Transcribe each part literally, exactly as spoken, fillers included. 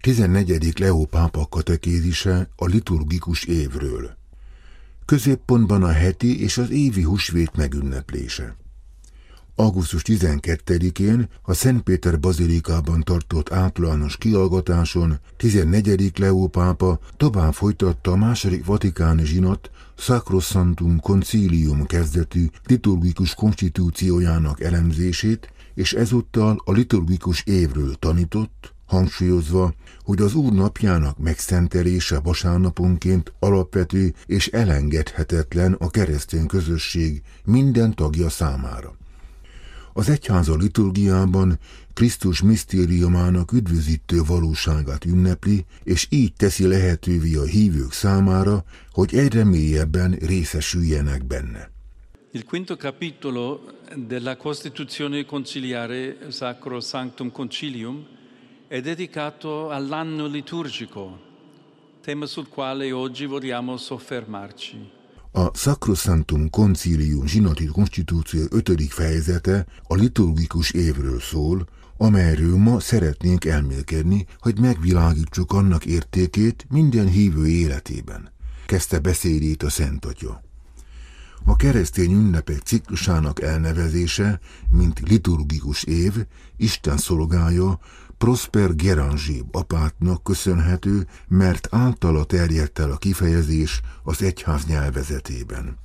tizennegyedik Leó pápa katekézise a liturgikus évről. Középpontban a heti és az évi húsvét megünneplése. augusztus tizenkettedikén a Szentpéter bazilikában tartott általános kihallgatáson tizennegyedik Leó pápa tovább folytatta a második vatikáni zsinat Sacrosanctum Concilium kezdetű liturgikus konstitúciójának elemzését, és ezúttal a liturgikus évről tanított, hangsúlyozva, hogy az Úr napjának megszentelése vasárnaponként alapvető és elengedhetetlen a keresztény közösség minden tagja számára. Az egyháza liturgiában Krisztus misztériumának üdvözítő valóságát ünnepli, és így teszi lehetővé a hívők számára, hogy egyre mélyebben részesüljenek benne. Il quinto capitolo della Costituzione Conciliare Sacrosanctum Concilium è dedicato all'anno liturgico, tema sul quale oggi vogliamo soffermarci. A Sacrosanctum Concilium zsinati konstitúció ötödik fejezete a liturgikus évről szól, amelyről ma szeretnénk elmélkedni, hogy megvilágítsuk annak értékét minden hívő életében. Kezdte beszédét a Szent Atya. A keresztény ünnepek ciklusának elnevezése, mint liturgikus év, Isten szolgája, Prosper Géranger apátnak köszönhető, mert általa terjedt el a kifejezés az egyház nyelvezetében.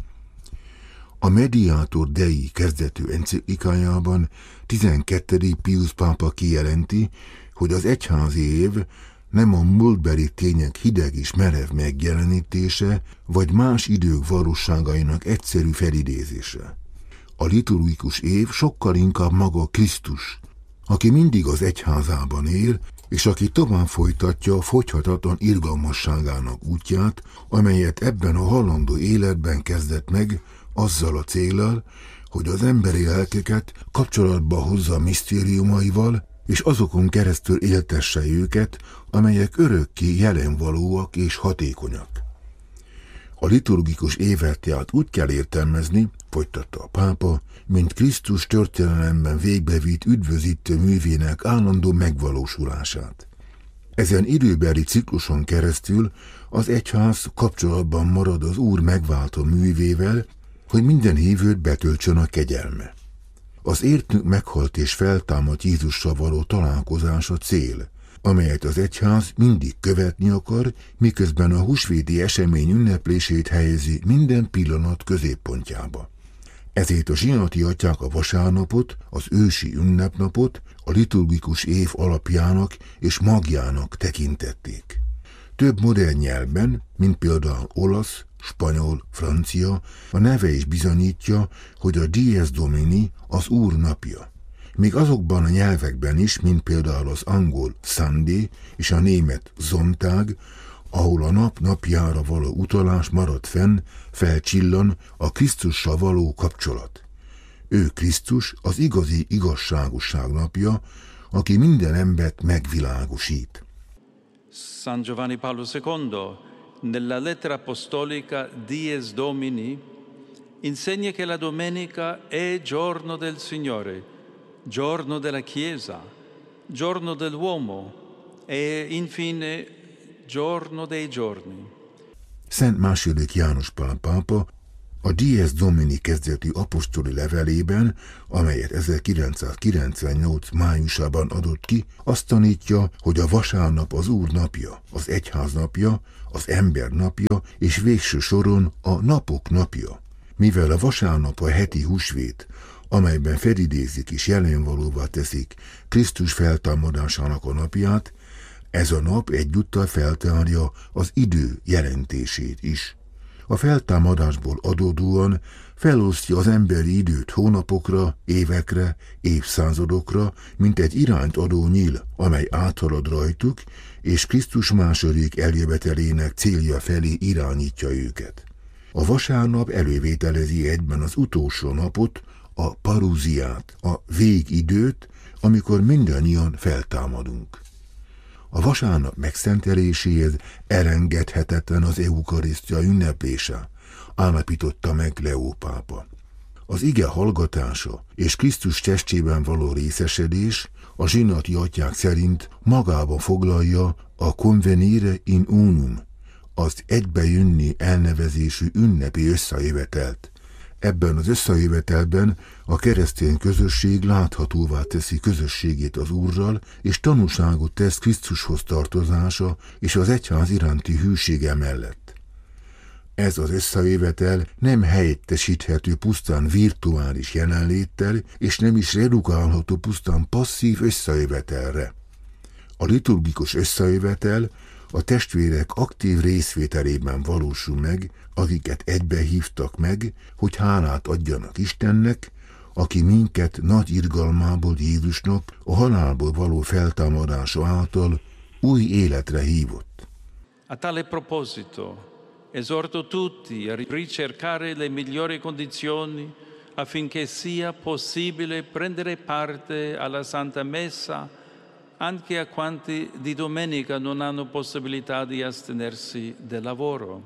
A Mediator Dei kezdetű enciklikájában tizenkettedik Pius pápa kijelenti, hogy az egyházi év nem a múltbeli tények hideg és merev megjelenítése, vagy más idők valóságainak egyszerű felidézése. A liturgikus év sokkal inkább maga Krisztus, aki mindig az egyházában él, és aki tovább folytatja a fogyhatatlan irgalmasságának útját, amelyet ebben a halandó életben kezdett meg, azzal a céllal, hogy az emberi lelkeket kapcsolatba hozza a misztériumaival, és azokon keresztül éltesse őket, amelyek örökké jelenvalóak és hatékonyak. A liturgikus évet tehát úgy kell értelmezni, folytatta a pápa, mint Krisztus történelemben végbevitt üdvözítő művének állandó megvalósulását. Ezen időbeli cikluson keresztül az egyház kapcsolatban marad az Úr megváltó művével, hogy minden hívőt betöltsön a kegyelme. Az értünk meghalt és feltámadt Jézussal való találkozás a cél, amelyet az egyház mindig követni akar, miközben a húsvéti esemény ünneplését helyezi minden pillanat középpontjába. Ezért a zsinati atyák a vasárnapot, az ősi ünnepnapot a liturgikus év alapjának és magjának tekintették. Több modern nyelvben, mint például olasz, spanyol, francia, a neve is bizonyítja, hogy a Dies Domini az Úr napja. Még azokban a nyelvekben is, mint például az angol Sunday és a német Sonntag, ahol a nap napjára való utalás marad fenn, felcsillan a Krisztussal való kapcsolat. Ő Krisztus az igazi igazságosság napja, aki minden embert megvilágosít. San Giovanni Paolo secondo, nella lettera apostolica Dies Domini, insegna che la domenica è giorno del Signore, giorno della Chiesa, giorno dell'uomo e infine giorno dei giorni. Szent második János Pál pápa a Dies Domini kezdetű apostoli levelében, amelyet ezerkilencszázkilencvennyolc májusában adott ki, azt tanítja, hogy a vasárnap az Úr napja, az egyház napja, az ember napja és végső soron a napok napja. Mivel a vasárnap a heti húsvét, amelyben felidézik és jelenvalóvá teszik Krisztus feltámadásának a napját, ez a nap egyúttal feltárja az idő jelentését is. A feltámadásból adódóan felosztja az emberi időt hónapokra, évekre, évszázadokra, mint egy irányt adó nyíl, amely áthalad rajtuk, és Krisztus második eljövetelének célja felé irányítja őket. A vasárnap elővételezi egyben az utolsó napot, a parúziát, a végidőt, amikor mindannyian feltámadunk. A vasárnap megszenteléséhez elengedhetetlen az eukarisztia ünneplése, állapította meg Leó pápa. Az ige hallgatása és Krisztus testében való részesedés a zsinati atyák szerint magában foglalja a convenire in unum, az egybejönni elnevezésű ünnepi összejövetelt. Ebben az összejövetelben a keresztény közösség láthatóvá teszi közösségét az Úrral, és tanúságot tesz Krisztushoz tartozása és az egyház iránti hűsége mellett. Ez az összejövetel nem helyettesíthető pusztán virtuális jelenléttel, és nem is redukálható pusztán passzív összejövetelre. A liturgikus összejövetel a testvérek aktív részvételében valósul meg, akiket egybe hívtak meg, hogy hálát adjanak Istennek, aki minket nagy irgalmából Jézusnak a halálból való feltámadása által új életre hívott. A tale proposito, esorto tutti a ricercare le migliori condizioni affinché sia possibile prendere parte alla Santa Messa anche a quanti di domenica non hanno possibilità di astenersi del lavoro.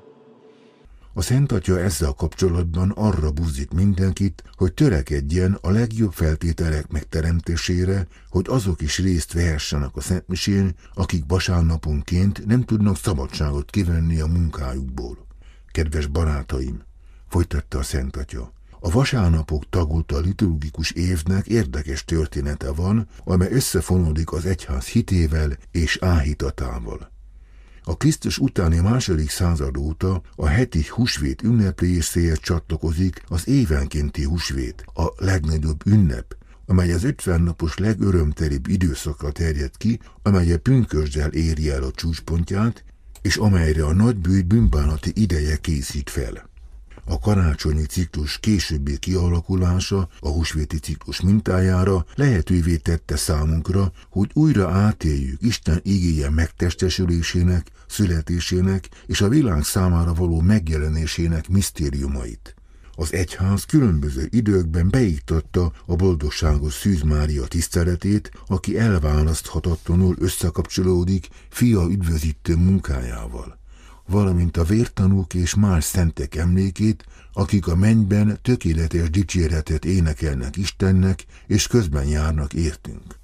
A Szent Atya ezzel kapcsolatban arra buzdít mindenkit, hogy törekedjen a legjobb feltételek megteremtésére, hogy azok is részt vehessenek a szentmisén, akik vasárnaponként nem tudnak szabadságot kivenni a munkájukból. Kedves barátaim, folytatta a Szent Atya, a vasárnapok tagolta liturgikus évnek érdekes története van, amely összefonódik az egyház hitével és áhítatával. A Krisztus utáni második század óta a heti húsvét ünnepléséhez csatlakozik az évenkénti húsvét, a legnagyobb ünnep, amely az ötven napos legörömtelibb időszakra terjed ki, amely a pünkösddel éri el a csúcspontját, és amelyre a nagybűj bűnbánati ideje készít fel. A karácsonyi ciklus későbbi kialakulása a húsvéti ciklus mintájára lehetővé tette számunkra, hogy újra átéljük Isten igéje megtestesülésének, születésének és a világ számára való megjelenésének misztériumait. Az egyház különböző időkben beiktatta a boldogságos Szűz Mária tiszteletét, aki elválaszthatatlanul összekapcsolódik Fia üdvözítő munkájával, valamint a vértanúk és más szentek emlékét, akik a mennyben tökéletes dicséretet énekelnek Istennek, és közben járnak értünk.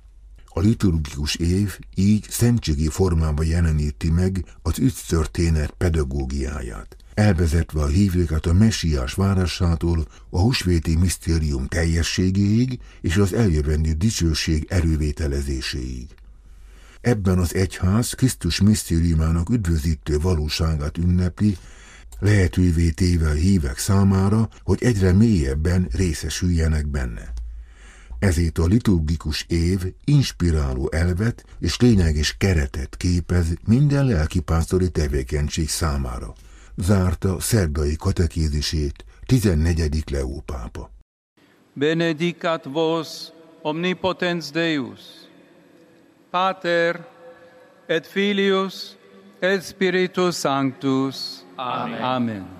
A liturgikus év így szentségi formában jeleníti meg az üdvtörténet pedagógiáját, elvezetve a hívőket a messiás várásától a húsvéti misztérium teljességéig és az eljövendő dicsőség erővételezéséig. Ebben az egyház Krisztus misztériumának üdvözítő valóságát ünnepli, lehetővé téve a hívek számára, hogy egyre mélyebben részesüljenek benne. Ezért a liturgikus év inspiráló elvet és lényeges keretet képez minden lelkipásztori tevékenység számára. Zárta szerdai katekézisét tizennegyedik Leó pápa. Benedicat vos omnipotens Deus, Pater et Filius et Spiritus Sanctus. Amen. Amen.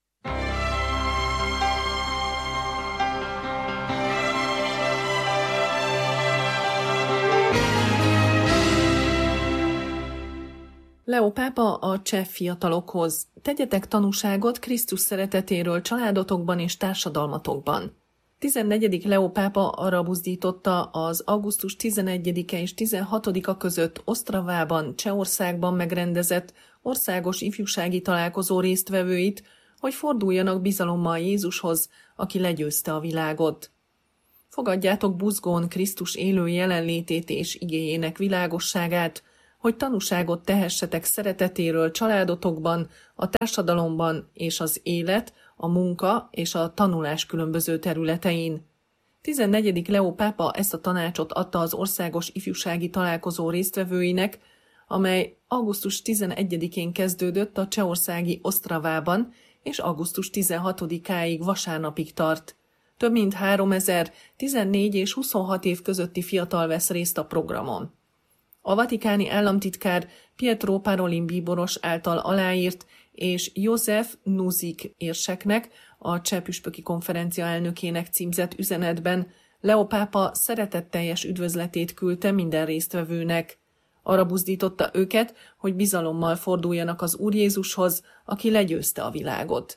Leó pápa a cseh fiatalokhoz: tegyetek tanúságot Krisztus szeretetéről családotokban és társadalmatokban. tizennegyedik Leó pápa arra buzdította az augusztus tizenegyedike és tizenhatodika között Ostravában, Csehországban megrendezett országos ifjúsági találkozó résztvevőit, hogy forduljanak bizalommal Jézushoz, aki legyőzte a világot. Fogadjátok buzgón Krisztus élő jelenlétét és igéjének világosságát, hogy tanúságot tehessetek szeretetéről családotokban, a társadalomban és az élet, a munka és a tanulás különböző területein. tizennegyedik Leó pápa ezt a tanácsot adta az országos ifjúsági találkozó résztvevőinek, amely augusztus tizenegyedikén kezdődött a csehországi Ostravában, és augusztus tizenhatodikáig vasárnapig tart. Több mint háromezer, tizennégy és huszonhat év közötti fiatal vesz részt a programon. A vatikáni államtitkár Pietro Parolin bíboros által aláírt és József Nuzik érseknek, a cseh püspöki konferencia elnökének címzett üzenetben Leó pápa szeretetteljes üdvözletét küldte minden résztvevőnek. Arra buzdította őket, hogy bizalommal forduljanak az Úr Jézushoz, aki legyőzte a világot.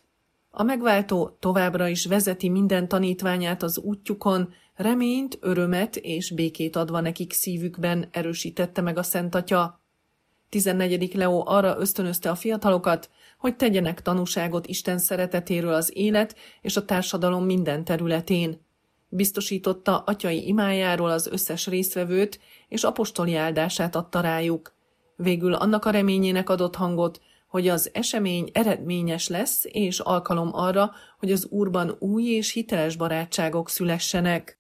A megváltó továbbra is vezeti minden tanítványát az útjukon, reményt, örömet és békét adva nekik szívükben, erősítette meg a Szent Atya. tizennegyedik Leó arra ösztönözte a fiatalokat, hogy tegyenek tanúságot Isten szeretetéről az élet és a társadalom minden területén. Biztosította atyai imájáról az összes résztvevőt, és apostoli áldását adta rájuk. Végül annak a reményének adott hangot, hogy az esemény eredményes lesz, és alkalom arra, hogy az Úrban új és hiteles barátságok szülessenek.